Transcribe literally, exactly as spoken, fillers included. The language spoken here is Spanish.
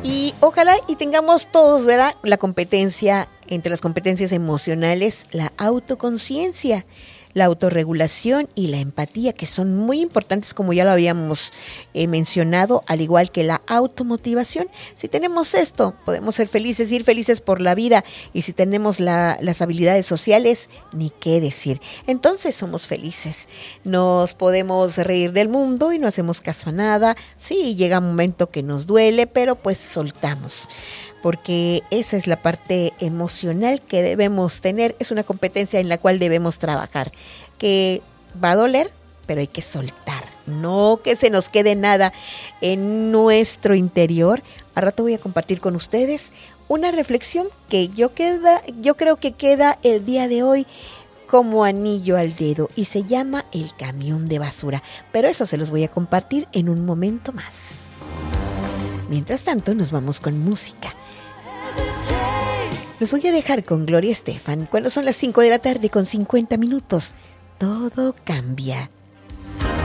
Y ojalá y tengamos todos, ¿verdad?, la competencia, entre las competencias emocionales, la autoconciencia, la autorregulación y la empatía, que son muy importantes, como ya lo habíamos eh, mencionado, al igual que la automotivación. Si tenemos esto, podemos ser felices, ir felices por la vida, y si tenemos la, las habilidades sociales, ni qué decir. Entonces somos felices, nos podemos reír del mundo y no hacemos caso a nada. Sí, llega un momento que nos duele, pero pues soltamos, porque esa es la parte emocional que debemos tener. Es una competencia en la cual debemos trabajar, que va a doler, pero hay que soltar, no que se nos quede nada en nuestro interior. Al rato voy a compartir con ustedes una reflexión que yo, queda, yo creo que queda el día de hoy como anillo al dedo, y se llama el camión de basura, pero eso se los voy a compartir en un momento más. Mientras tanto, nos vamos con música. Les voy a dejar con Gloria Estefan cuando son las cinco de la tarde con cincuenta minutos. Todo cambia.